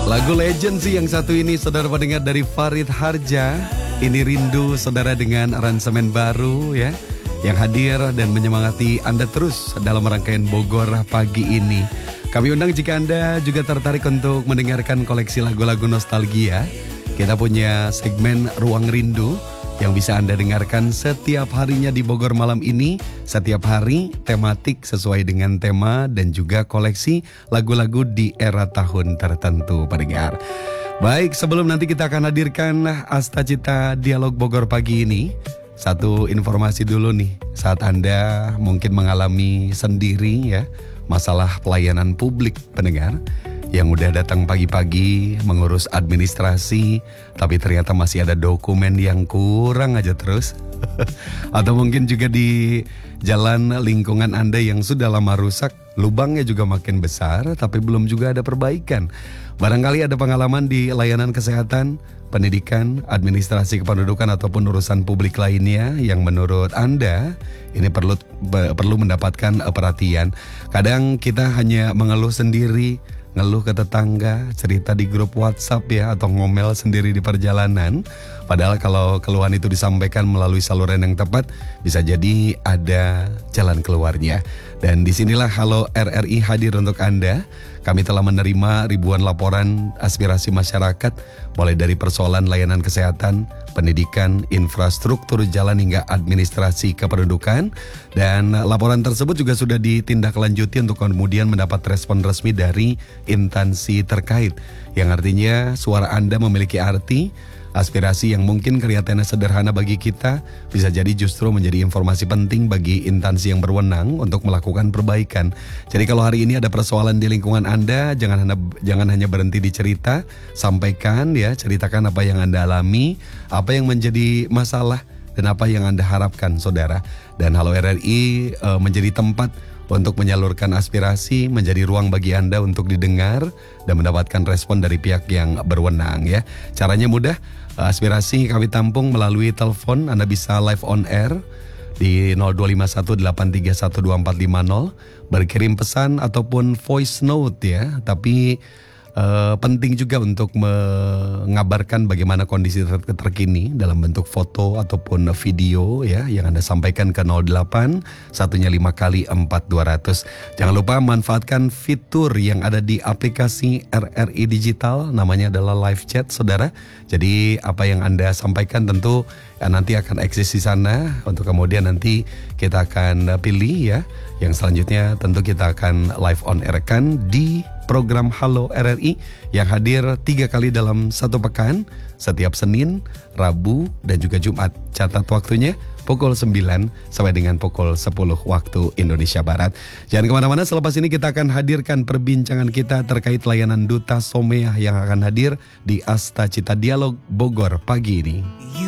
Lagu legend sih yang satu ini, saudara pendengar, dari Farid Harja. Ini Rindu, saudara, dengan aransemen baru ya, yang hadir dan menyemangati Anda terus dalam rangkaian Bogor pagi ini. Kami undang jika Anda juga tertarik untuk mendengarkan koleksi lagu-lagu nostalgia. Kita punya segmen Ruang Rindu yang bisa Anda dengarkan setiap harinya di Bogor malam ini. Setiap hari tematik sesuai dengan tema dan juga koleksi lagu-lagu di era tahun tertentu, pendengar. Baik, sebelum nanti kita akan hadirkan Asta Cita Dialog Bogor pagi ini, satu informasi dulu nih. Saat Anda mungkin mengalami sendiri ya masalah pelayanan publik, pendengar, yang udah datang pagi-pagi mengurus administrasi, tapi ternyata masih ada dokumen yang kurang aja terus. Atau mungkin juga di jalan lingkungan Anda yang sudah lama rusak, lubangnya juga makin besar, tapi belum juga ada perbaikan. Barangkali ada pengalaman di layanan kesehatan, pendidikan, administrasi kependudukan, ataupun urusan publik lainnya yang menurut Anda ini perlu mendapatkan perhatian. Kadang kita hanya mengeluh sendiri, ngeluh ke tetangga, cerita di grup WhatsApp ya, atau ngomel sendiri di perjalanan. Padahal kalau keluhan itu disampaikan melalui saluran yang tepat, bisa jadi ada jalan keluarnya. Dan disinilah Halo RRI hadir untuk Anda. Kami telah menerima ribuan laporan aspirasi masyarakat, mulai dari persoalan layanan kesehatan, pendidikan, infrastruktur jalan hingga administrasi kependudukan. Dan laporan tersebut juga sudah ditindaklanjuti untuk kemudian mendapat respon resmi dari instansi terkait, yang artinya suara Anda memiliki arti. Aspirasi yang mungkin kelihatannya sederhana bagi kita bisa jadi justru menjadi informasi penting bagi instansi yang berwenang untuk melakukan perbaikan. Jadi kalau hari ini ada persoalan di lingkungan Anda, jangan hanya berhenti di cerita, sampaikan ya, ceritakan apa yang Anda alami, apa yang menjadi masalah, dan apa yang Anda harapkan, saudara. Dan Halo RRI menjadi tempat untuk menyalurkan aspirasi, menjadi ruang bagi Anda untuk didengar dan mendapatkan respon dari pihak yang berwenang ya. Caranya mudah, aspirasi kami tampung melalui telepon. Anda bisa live on air di 0251831250, berkirim pesan ataupun voice note ya. Tapi penting juga untuk mengabarkan bagaimana kondisi terkini dalam bentuk foto ataupun video ya, yang Anda sampaikan ke 08 satunya 5 kali 4200. Jangan lupa manfaatkan fitur yang ada di aplikasi RRI Digital, namanya adalah live chat, saudara. Jadi apa yang Anda sampaikan tentu nanti akan eksis di sana, untuk kemudian nanti kita akan pilih ya. Yang selanjutnya tentu kita akan live on air kan di program Halo RRI yang hadir 3 kali dalam satu pekan, setiap Senin, Rabu, dan juga Jumat. Catat waktunya pukul 9 sampai dengan pukul 10 waktu Indonesia Barat. Jangan kemana-mana, selepas ini kita akan hadirkan perbincangan kita terkait layanan Duta Someah yang akan hadir di Asta Cita Dialog Bogor pagi ini.